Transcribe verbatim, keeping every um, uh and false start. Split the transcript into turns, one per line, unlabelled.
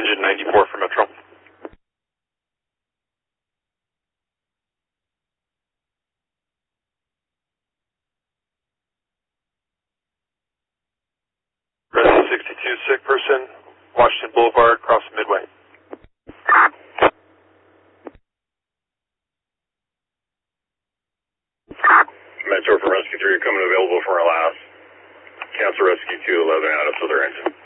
engine ninety-four for Metro. Rescue sixty-two, sick person, Washington Boulevard, across Midway. Metro from Rescue three, coming available for our last. Cancel Rescue two eleven out of Southern Engine.